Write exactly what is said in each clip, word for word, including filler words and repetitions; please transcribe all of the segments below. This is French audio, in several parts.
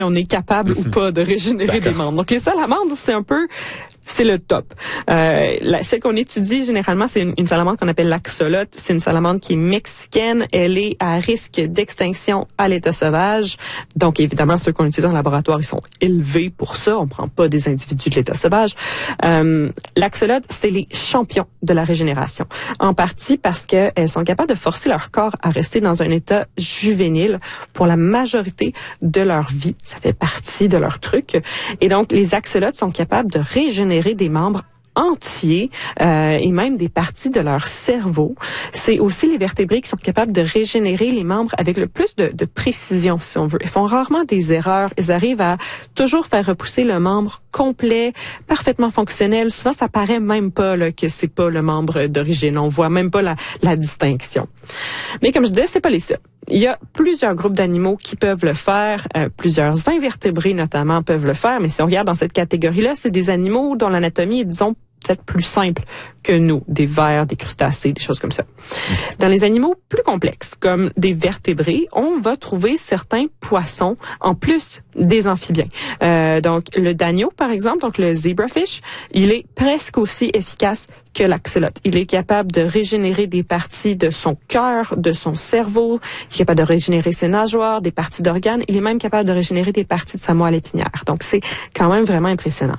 on est capable ou pas de régénérer des membres. Donc les salamandres, c'est un peu, c'est le top. Euh, la, celle qu'on étudie généralement, c'est une, une salamandre qu'on appelle l'axolote. C'est une salamandre qui est mexicaine. Elle est à risque d'extinction à l'état sauvage. Donc évidemment, ceux qu'on utilise en laboratoire, ils sont élevés pour ça. On prend pas des individus de l'état sauvage. Euh, l'axolote, c'est les champions de la régénération. En partie parce qu'elles sont capables de forcer leur corps à rester dans un état juvénile pour la majorité de leur vie. Ça fait partie de leur truc. Et donc, les axolotes sont capables de régénérer des membres entiers euh, et même des parties de leur cerveau. C'est aussi les vertébrés qui sont capables de régénérer les membres avec le plus de, de précision, si on veut. Ils font rarement des erreurs. Ils arrivent à toujours faire repousser le membre complet, parfaitement fonctionnel. Souvent, ça paraît même pas là, que c'est pas le membre d'origine. On voit même pas la, la distinction. Mais comme je disais, c'est pas les seuls. Il y a plusieurs groupes d'animaux qui peuvent le faire, euh, plusieurs invertébrés notamment peuvent le faire, mais si on regarde dans cette catégorie-là, c'est des animaux dont l'anatomie est, disons, peut-être plus simple que nous, des vers, des crustacés, des choses comme ça. Dans les animaux plus complexes, comme des vertébrés, on va trouver certains poissons en plus des amphibiens. Euh, donc, le dagneau, par exemple, donc le zebrafish, il est presque aussi efficace que l'axolote. Il est capable de régénérer des parties de son cœur, de son cerveau. Il est capable de régénérer ses nageoires, des parties d'organes. Il est même capable de régénérer des parties de sa moelle épinière. Donc, c'est quand même vraiment impressionnant.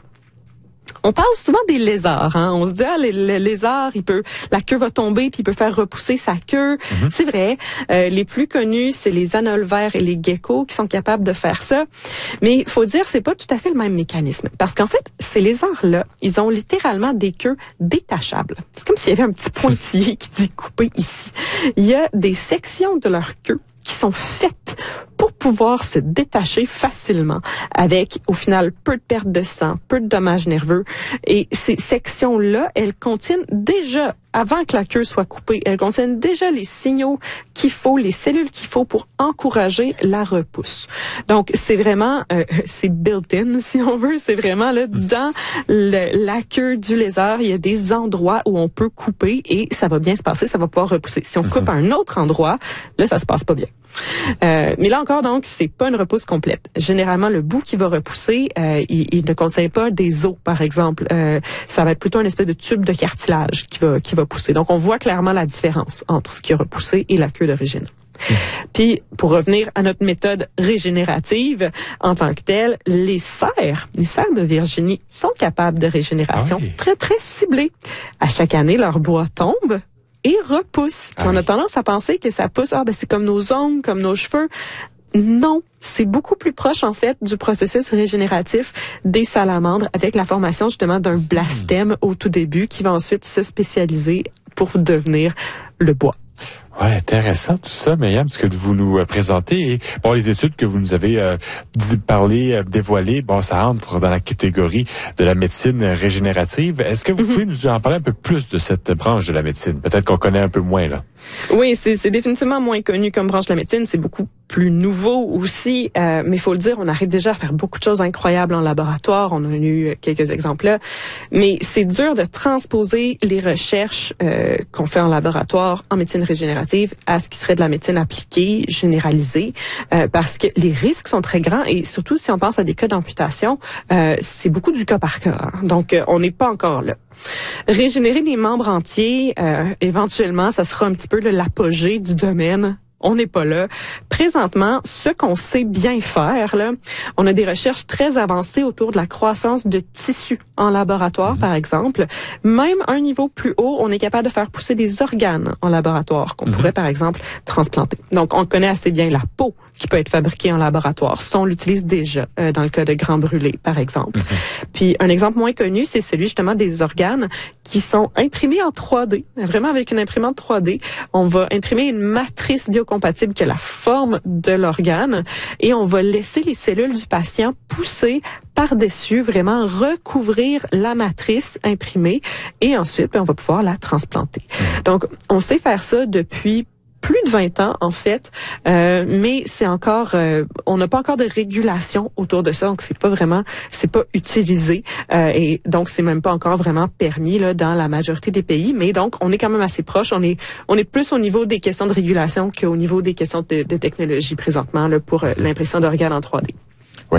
On parle souvent des lézards, hein. On se dit, ah, le, le lézard, il peut, la queue va tomber puis il peut faire repousser sa queue. Mm-hmm. C'est vrai. Euh, les plus connus, c'est les anolvères et les geckos qui sont capables de faire ça. Mais il faut dire, c'est pas tout à fait le même mécanisme. Parce qu'en fait, ces lézards-là, ils ont littéralement des queues détachables. C'est comme s'il y avait un petit pointillé qui dit couper ici. Il y a des sections de leur queue qui sont faites pour pouvoir se détacher facilement avec, au final, peu de perte de sang, peu de dommages nerveux. Et ces sections-là, elles contiennent déjà, avant que la queue soit coupée, elles contiennent déjà les signaux qu'il faut, les cellules qu'il faut pour encourager la repousse. Donc, c'est vraiment, euh, c'est built-in, si on veut. C'est vraiment là, dans le, la queue du lézard, il y a des endroits où on peut couper et ça va bien se passer, ça va pouvoir repousser. Si on coupe à un autre endroit, là, ça se passe pas bien. Euh, mais là encore, donc, c'est pas une repousse complète. Généralement, le bout qui va repousser, euh, il, il ne contient pas des os, par exemple. Euh, ça va être plutôt une espèce de tube de cartilage qui va qui va pousser. Donc, on voit clairement la différence entre ce qui a repoussé et la queue d'origine. Mmh. Puis, pour revenir à notre méthode régénérative en tant que telle, les cerfs, les cerfs de Virginie sont capables de régénération ah oui. très, très ciblée. À chaque année, leur bois tombe et repousse. Ah on a oui. tendance à penser que ça pousse, ah ben c'est comme nos ongles, comme nos cheveux. Non, c'est beaucoup plus proche en fait du processus régénératif des salamandres avec la formation justement d'un blastème au tout début qui va ensuite se spécialiser pour devenir le bois. Ouais, intéressant tout ça, Myriam, ce que vous nous euh, présentez. Et bon, les études que vous nous avez euh, dit, parlé, euh, dévoilées, bon, ça entre dans la catégorie de la médecine régénérative. Est-ce que vous mm-hmm. pouvez nous en parler un peu plus de cette branche de la médecine? Peut-être qu'on connaît un peu moins, là. Oui, c'est, c'est définitivement moins connu comme branche de la médecine. C'est beaucoup plus nouveau aussi. Euh, mais il faut le dire, on arrive déjà à faire beaucoup de choses incroyables en laboratoire. On a eu quelques exemples là. Mais c'est dur de transposer les recherches euh, qu'on fait en laboratoire en médecine régénérative à ce qui serait de la médecine appliquée, généralisée, euh, parce que les risques sont très grands et surtout si on pense à des cas d'amputation, euh, c'est beaucoup du cas par cas. Hein. Donc, euh, on n'est pas encore là. Régénérer des membres entiers, euh, éventuellement, ça sera un petit peu de l'apogée du domaine. On n'est pas là. Présentement, ce qu'on sait bien faire, là, on a des recherches très avancées autour de la croissance de tissus en laboratoire, mmh. par exemple. Même à un niveau plus haut, on est capable de faire pousser des organes en laboratoire qu'on mmh. pourrait, par exemple, transplanter. Donc, on connaît assez bien la peau qui peut être fabriquée en laboratoire. Ça, on l'utilise déjà euh, dans le cas de grands brûlés, par exemple. Mmh. Puis, un exemple moins connu, c'est celui justement des organes qui sont imprimés en trois D, vraiment avec une imprimante trois D. On va imprimer une matrice biocompatible qui a la forme de l'organe et on va laisser les cellules du patient pousser par-dessus, vraiment recouvrir la matrice imprimée et ensuite, bien, on va pouvoir la transplanter. Donc, on sait faire ça depuis plus de vingt ans, en fait, euh, mais c'est encore, euh, on n'a pas encore de régulation autour de ça, donc c'est pas vraiment, c'est pas utilisé, euh, et donc c'est même pas encore vraiment permis là dans la majorité des pays, mais donc on est quand même assez proche, on est, on est plus au niveau des questions de régulation qu'au niveau des questions de, de technologie présentement là pour euh, l'impression d'organes en trois D.